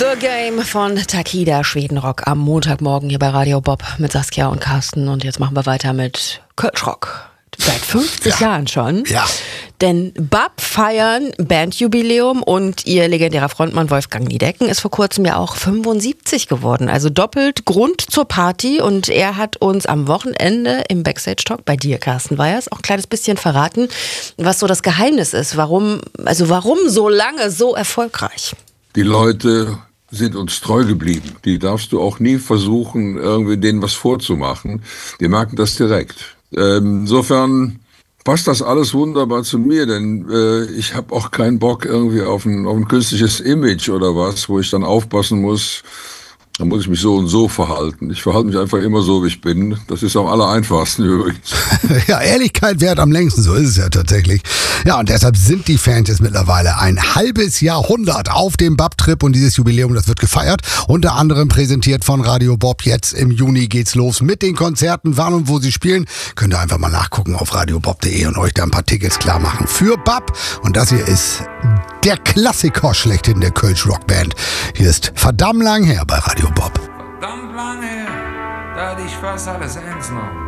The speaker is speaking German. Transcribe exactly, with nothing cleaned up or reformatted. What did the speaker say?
The Game von Takida, Schwedenrock am Montagmorgen hier bei Radio Bob mit Saskia und Carsten. Und jetzt machen wir weiter mit Kölschrock. Seit fünfzig ja. Jahren schon. Ja. Denn B A P feiern Bandjubiläum und ihr legendärer Frontmann Wolfgang Niedecken ist vor kurzem ja auch fünfundsiebzig geworden. Also doppelt Grund zur Party. Und er hat uns am Wochenende im Backstage-Talk bei dir, Carsten Weyers, auch ein kleines bisschen verraten, was so das Geheimnis ist. Warum, also warum so lange so erfolgreich? Die Leute sind uns treu geblieben. Die darfst du auch nie versuchen, irgendwie denen was vorzumachen. Die merken das direkt. Ähm, insofern passt das alles wunderbar zu mir, denn äh, ich habe auch keinen Bock irgendwie auf ein, auf ein künstliches Image oder was, wo ich dann aufpassen muss. Da muss ich mich so und so verhalten. Ich verhalte mich einfach immer so, wie ich bin. Das ist am aller einfachsten übrigens. Ja, Ehrlichkeit währt am längsten, so ist es ja tatsächlich. Ja, und deshalb sind die Fans jetzt mittlerweile ein halbes Jahrhundert auf dem B A P-Trip und dieses Jubiläum, das wird gefeiert. Unter anderem präsentiert von Radio Bob. Jetzt im Juni geht's los mit den Konzerten. Wann und wo sie spielen, könnt ihr einfach mal nachgucken auf radiobob punkt de und euch da ein paar Tickets klar machen für B A P. Und das hier ist der Klassiker schlechthin der Kölsch-Rockband. Hier ist verdammt lang her bei Radio Bob. Verdammt lang her, da hatte ich fast alles eins noch.